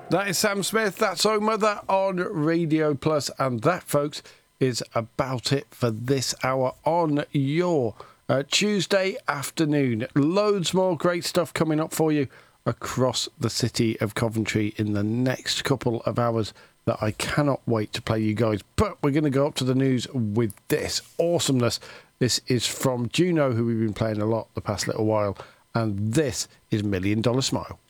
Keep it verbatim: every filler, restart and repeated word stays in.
That is Sam Smith. That's Oh Mother on Radio Plus. And that, folks, is about it for this hour on your uh, Tuesday afternoon. Loads more great stuff coming up for you across the city of Coventry in the next couple of hours that I cannot wait to play you guys. But we're going to go up to the news with this awesomeness. This is from Juno, who we've been playing a lot the past little while. And this is Million Dollar Smile.